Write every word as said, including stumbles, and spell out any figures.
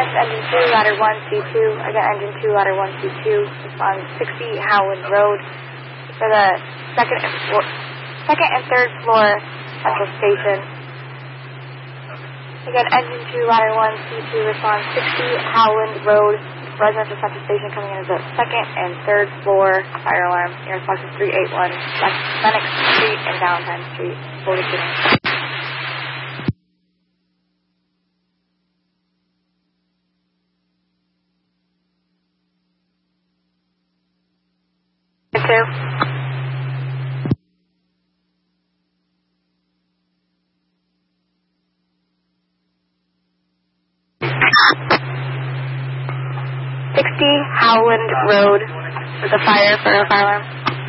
That's engine two, ladder one, C two. Again, engine two, ladder one, C two. Respond sixty Howland Road for the second and, floor, second and third floor central station. Again, engine two, ladder one, C two. Respond sixty Howland Road, residential central station coming in as the second and third floor fire alarm. Your response is three eight one Lennox Street and Valentine Street, Boulder City. Two. Sixty Howland Road for the fire for a fire alarm.